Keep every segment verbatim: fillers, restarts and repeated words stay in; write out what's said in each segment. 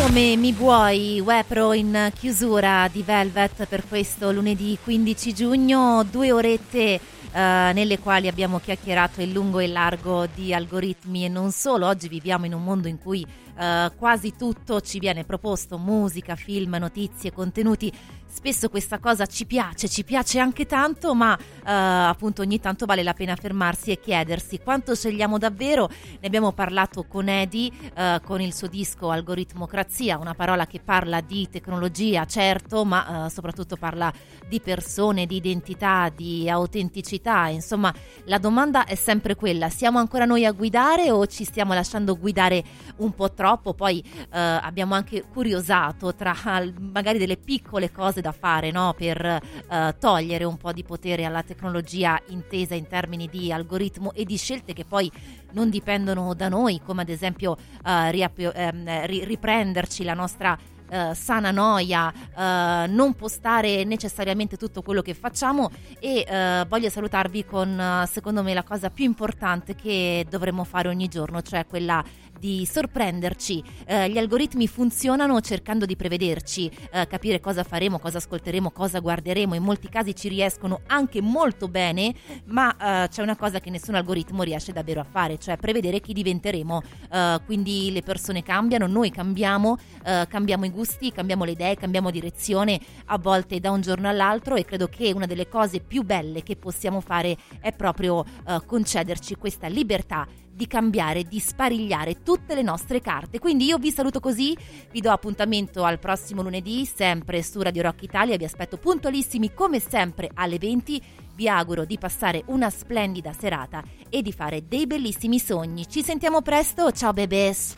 Come mi vuoi, Wepro in chiusura di Velvet per questo lunedì quindici giugno, due orette uh, nelle quali abbiamo chiacchierato in lungo e largo di algoritmi e non solo. Oggi viviamo in un mondo in cui uh, quasi tutto ci viene proposto, musica, film, notizie, contenuti. Spesso questa cosa ci piace, ci piace anche tanto, ma uh, appunto ogni tanto vale la pena fermarsi e chiedersi quanto scegliamo davvero. Ne abbiamo parlato con Edi, uh, con il suo disco Algoritmocrazia, una parola che parla di tecnologia, certo, ma uh, soprattutto parla di persone, di identità, di autenticità. Insomma, la domanda è sempre quella: siamo ancora noi a guidare o ci stiamo lasciando guidare un po' troppo? Poi uh, abbiamo anche curiosato tra magari delle piccole cose da fare, no? Per uh, togliere un po' di potere alla tecnologia intesa in termini di algoritmo e di scelte che poi non dipendono da noi, come ad esempio uh, riap- ehm, ri- riprenderci la nostra Uh, sana noia, uh, non postare necessariamente tutto quello che facciamo. E uh, voglio salutarvi con uh, secondo me la cosa più importante che dovremmo fare ogni giorno, cioè quella di sorprenderci. Uh, gli algoritmi funzionano cercando di prevederci, uh, capire cosa faremo, cosa ascolteremo, cosa guarderemo. In molti casi ci riescono anche molto bene, ma uh, c'è una cosa che nessun algoritmo riesce davvero a fare, cioè prevedere chi diventeremo. Uh, quindi le persone cambiano, noi cambiamo, uh, cambiamo i gusti, cambiamo le idee, cambiamo direzione a volte da un giorno all'altro, e credo che una delle cose più belle che possiamo fare è proprio uh, concederci questa libertà di cambiare, di sparigliare tutte le nostre carte. Quindi io vi saluto così, vi do appuntamento al prossimo lunedì sempre su Radio Rock Italia, vi aspetto puntualissimi come sempre alle venti. Vi auguro di passare una splendida serata e di fare dei bellissimi sogni. Ci sentiamo presto, ciao bebés.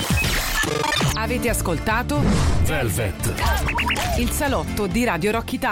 Avete ascoltato Velvet, il salotto di Radio Rock Italia.